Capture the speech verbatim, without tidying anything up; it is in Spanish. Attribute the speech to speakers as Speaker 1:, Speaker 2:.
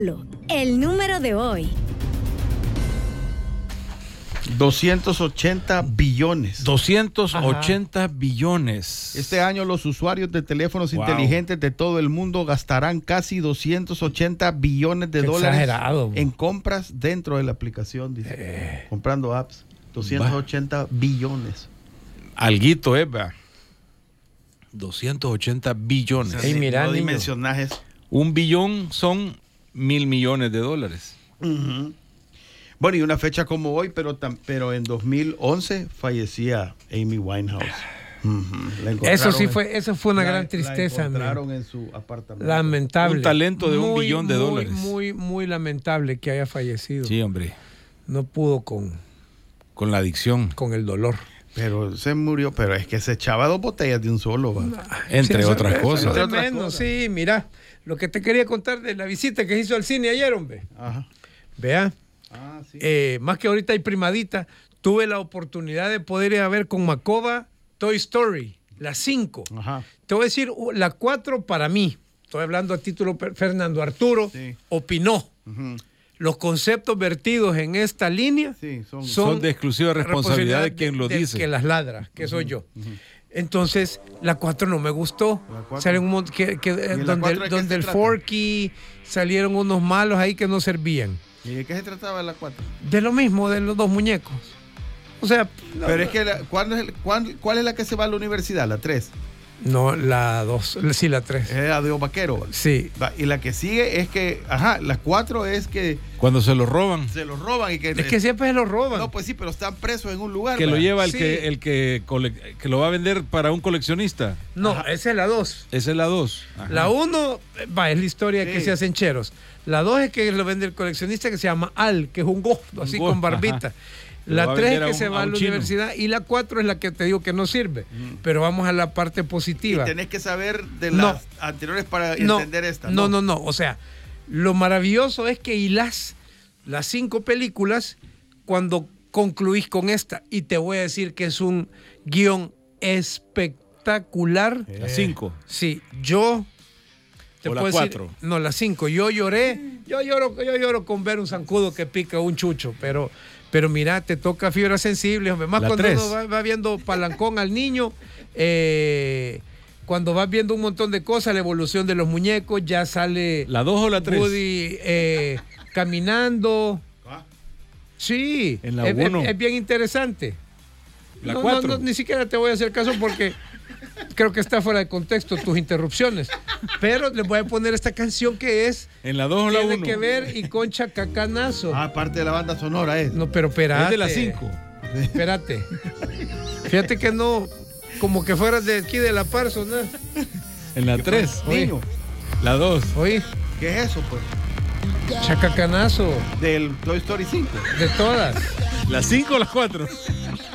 Speaker 1: El número de hoy.
Speaker 2: doscientos ochenta billones.
Speaker 3: doscientos ochenta Ajá. billones.
Speaker 2: Este año los usuarios de teléfonos wow. inteligentes de todo el mundo gastarán casi doscientos ochenta billones de
Speaker 3: Qué
Speaker 2: dólares
Speaker 3: exagerado.
Speaker 2: en compras dentro de la aplicación, dice. Eh. Comprando apps. doscientos ochenta billones.
Speaker 3: Alguito, eh, va. doscientos ochenta billones.
Speaker 2: O sea, hey, mira, no dimensionajes.
Speaker 3: Un billón son mil millones de dólares.
Speaker 2: Uh-huh. Bueno, y una fecha como hoy, pero, pero en dos mil once fallecía Amy Winehouse. Uh-huh.
Speaker 4: Eso sí fue, eso fue una la, gran tristeza.
Speaker 2: La encontraron en su apartamento.
Speaker 4: Lamentable.
Speaker 3: Un talento de muy, un billón de
Speaker 4: muy,
Speaker 3: dólares.
Speaker 4: Muy, muy lamentable que haya fallecido.
Speaker 3: Sí, hombre.
Speaker 4: No pudo con...
Speaker 3: Con la adicción.
Speaker 4: Con el dolor.
Speaker 2: Pero se murió, pero es que se echaba dos botellas de un solo. ¿Va?
Speaker 3: Entre, sí, otras cosas.
Speaker 4: Entre otras cosas. Sí, mira, lo que te quería contar de la visita que hizo al cine ayer, hombre.
Speaker 2: Ajá.
Speaker 4: Vea.
Speaker 2: Ah, sí.
Speaker 4: eh, más que ahorita hay primadita, tuve la oportunidad de poder ir a ver con Macoba Toy Story, la cinco.
Speaker 2: Ajá.
Speaker 4: Te voy a decir, la cuatro para mí, estoy hablando a título Fernando Arturo, sí. opinó. Uh-huh. Los conceptos vertidos en esta línea
Speaker 2: sí, son,
Speaker 3: son, son de exclusiva responsabilidad, responsabilidad de quien lo
Speaker 4: de,
Speaker 3: dice.
Speaker 4: Que las ladra, que uh-huh. soy yo.
Speaker 2: Uh-huh.
Speaker 4: Entonces, la cuatro no me gustó. Salen un montón que, que donde, donde el Forky salieron unos malos ahí que no servían.
Speaker 2: ¿Y de qué se trataba la cuatro?
Speaker 4: De lo mismo, de los dos muñecos. O sea,
Speaker 2: pero no, es que la, ¿cuál, es el, cuál, ¿cuál es la que se va a la universidad? ¿La tres?
Speaker 4: No, la dos, sí, la tres.
Speaker 2: Es la de vaquero.
Speaker 4: Sí.
Speaker 2: Y la que sigue es que, ajá, la cuatro es que...
Speaker 3: Cuando se lo roban.
Speaker 2: Se lo roban y que...
Speaker 4: Es que siempre se lo roban.
Speaker 2: No, pues sí, pero están presos en un lugar.
Speaker 3: Que
Speaker 2: ¿verdad?
Speaker 3: lo lleva el,
Speaker 4: sí.
Speaker 3: que, el que, cole, que lo va a vender para un coleccionista.
Speaker 4: No,
Speaker 2: ajá.
Speaker 4: esa es la dos.
Speaker 3: Esa es la dos.
Speaker 4: La uno, va, es la historia sí. que se hacen cheros. La dos es que lo vende el coleccionista que se llama Al, que es un gosto, así
Speaker 3: go,
Speaker 4: con barbita.
Speaker 3: Ajá.
Speaker 4: La tres es que
Speaker 3: un,
Speaker 4: se va a, a la chino. universidad y la cuatro es la que te digo que no sirve. Mm. Pero vamos a la parte positiva.
Speaker 2: Y tenés que saber de las no. anteriores para
Speaker 4: no.
Speaker 2: entender esta.
Speaker 4: No, no, no, no. O sea, lo maravilloso es que hilás las cinco películas cuando concluís con esta. Y te voy a decir que es un guión espectacular.
Speaker 3: La cinco.
Speaker 4: Sí, yo...
Speaker 3: Te o puedo la cuatro.
Speaker 4: Decir, no, la cinco. Yo lloré. Yo lloro, yo lloro con ver un zancudo que pica un chucho, pero... Pero mira, te toca fibra sensible, hombre. Más la cuando tres. uno va, va viendo palancón al niño, eh, cuando vas viendo un montón de cosas, la evolución de los muñecos, ya sale...
Speaker 3: ¿La dos o la tres?
Speaker 4: Woody eh, caminando.
Speaker 2: ¿Ah?
Speaker 4: Sí,
Speaker 3: en la
Speaker 4: es,
Speaker 3: uno.
Speaker 4: Es, es bien interesante.
Speaker 3: La
Speaker 4: no,
Speaker 3: cuatro.
Speaker 4: No, no, ni siquiera te voy a hacer caso porque creo que está fuera de contexto tus interrupciones. Pero les voy a poner esta canción que es...
Speaker 3: En la dos o la uno.
Speaker 4: Tiene que ver y Concha Cacanazo.
Speaker 2: Ah, parte de la banda sonora es.
Speaker 4: No, pero espérate.
Speaker 3: Es de la cinco.
Speaker 4: Espérate. Fíjate que no... Como que fueras de aquí de La Par, sonar.
Speaker 3: En la tres.
Speaker 2: Niño.
Speaker 3: La dos.
Speaker 4: Oye.
Speaker 2: ¿Qué es eso, pues?
Speaker 4: Chacacanazo.
Speaker 2: Del Toy Story cinco.
Speaker 4: De todas.
Speaker 3: ¿La cinco o la cuatro?